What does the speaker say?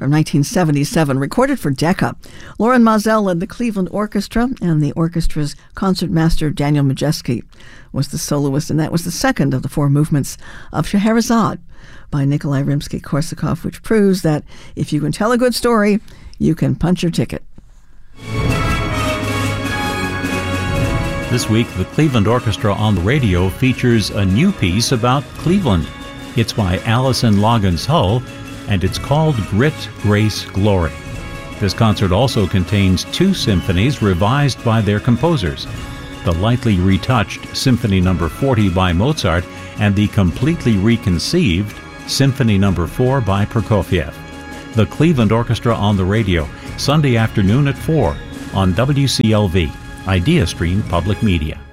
from 1977, recorded for Decca. Loren Maazel led the Cleveland Orchestra, and the orchestra's concertmaster Daniel Majeski was the soloist, and that was the second of the four movements of Scheherazade by Nikolai Rimsky-Korsakov, which proves that if you can tell a good story, you can punch your ticket. This week, the Cleveland Orchestra on the Radio features a new piece about Cleveland. It's by Allison Loggins Hull, and it's called Grit, Grace, Glory. This concert also contains two symphonies revised by their composers, the lightly retouched Symphony No. 40 by Mozart and the completely reconceived Symphony No. 4 by Prokofiev. The Cleveland Orchestra on the Radio, Sunday afternoon at 4 on WCLV, IdeaStream Public Media.